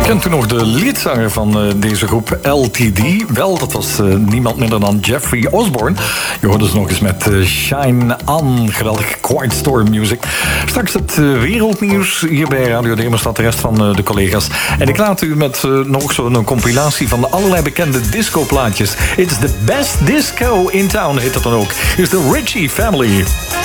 Kent u nog de leadzanger van deze groep LTD? Wel, dat was niemand minder dan Jeffrey Osborne. Je hoorde ze nog eens met Shine On. Geweldig Quiet Storm music. Straks het wereldnieuws hier bij Radio Demerstad, de rest van de collega's. En ik laat u met nog zo'n compilatie van allerlei bekende discoplaatjes. It's the best disco in town, heet dat dan ook. Is de Ritchie Family.